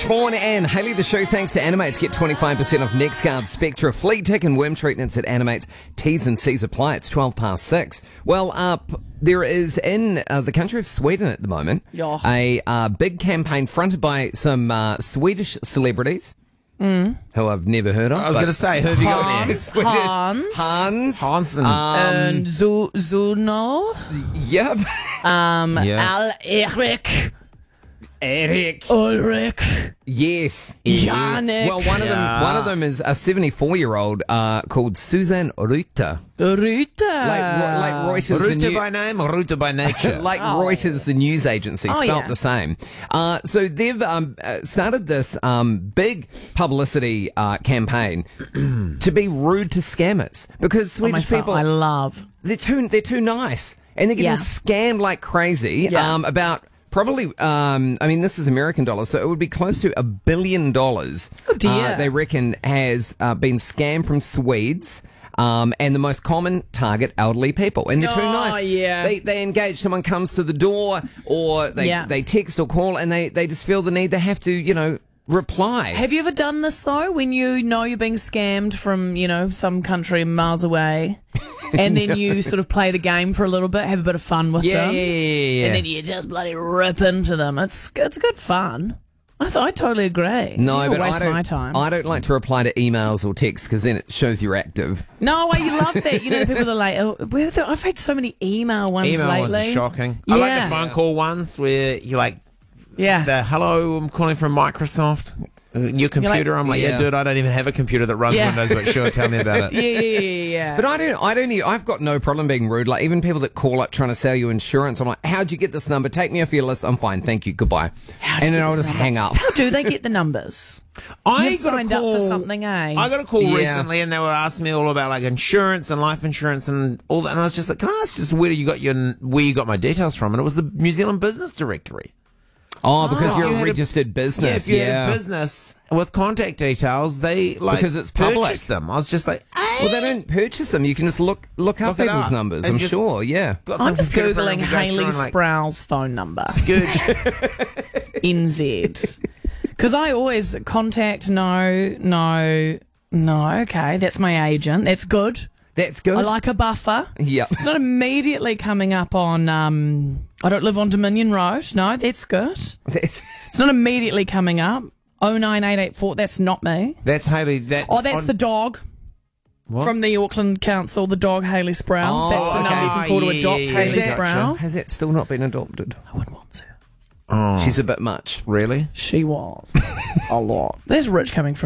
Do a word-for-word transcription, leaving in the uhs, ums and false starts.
Sean and Hayley, the show, thanks to Animates. Get twenty-five percent off NextGuard, Spectra, Flea Tick and worm treatments at Animates. T's and C's apply. It's twelve past six. Well, uh, p- there is in uh, the country of Sweden at the moment Yeah. a uh, big campaign fronted by some uh, Swedish celebrities. Mm. Who I've never heard of. I was going to say, who have you got there? Swedish. Hans. Hans. Hansen. Um, And Zu- Zuno. yep. Um, Yeah. Al Erik. Eric. Ulrich. Yes. Yannick. Well, one of them, Yeah. one of them is a seventy-four-year-old uh, called Susanne Ruta. Ruta. Like, like Reuters, the Ruta new, by name or Ruta by nature? like Oh. Reuters, the news agency, Oh, spelt yeah. the same. Uh, so they've um, uh, started this um, big publicity uh, campaign to be rude to scammers because Oh, my Swedish fa- people I love. they're too they're too nice and they're getting Yeah. scammed like crazy. Yeah. Um, about. Probably, um, I mean, this is American dollars, so it would be close to a billion dollars. Oh, dear. Uh, they reckon has uh, been scammed from Swedes. Um, and the most common target, elderly people. And they're too Oh, nice. yeah. They, they engage, someone comes to the door or they, Yeah. they text or call and they, they just feel the need, they have to, you know, reply. Have you ever done this though? When you know you're being scammed from, you know, some country miles away, and then you sort of play the game for a little bit, have a bit of fun with yeah, them, yeah, yeah, yeah. and then you just bloody rip into them. It's it's good fun. I th- I totally agree. no, You but waste I don't, my time. I don't like to reply to emails or texts because then it shows you're active. No, I love that. You know, the people that are like, oh, where the, I've had so many email ones Email lately. ones are shocking. I like Yeah. the phone call ones where you like, Yeah. the hello, I'm calling from Microsoft. Uh, Your computer, I'm like, yeah. Yeah. dude, I don't even have a computer that runs Yeah. Windows, but sure, tell me about it. yeah, yeah, yeah, yeah. But I don't, I don't, e- I've got no problem being rude. Like, even people that call up trying to sell you insurance, I'm like, how'd you get this number? Take me off your list. I'm fine. Thank you. Goodbye. How'd you And then get I'll this just number? hang up. How do they get the numbers? I You got a signed up for call- something, eh? I got a call Yeah. recently, and they were asking me all about like insurance and life insurance and all that. And I was just like, "Can I ask just where you got your where you got my details from?" And it was the New Zealand Business Directory. Oh, because Oh. you're You a had a- registered Yeah, business. if you Yeah. had a business with contact details, they like Because it's public. purchased them. I was just like, Well, they don't purchase them. You can just look look up Look it people's up numbers. and I'm just- sure. Yeah. got some I'm just computer program Googling to go through Hayley and, like, Sproul's phone number. Scourge. N Z. Because I always contact, no, no, no, okay, that's my agent. That's good. That's good. I like a buffer. Yep. It's not immediately coming up on, um, I don't live on Dominion Road. No, that's good. That's- It's not immediately coming up. oh nine eight eight four, that's not me. That's Hayley. That Oh, that's on- the dog. What? From the Auckland Council, the dog Hayley Sproul. Oh, that's the okay. number you can call to Yeah, adopt yeah, yeah, Hayley yeah. Sproul. Has that still not been adopted? No one wants her. Oh, She's a bit much. really? She was. A lot. There's Rich coming from.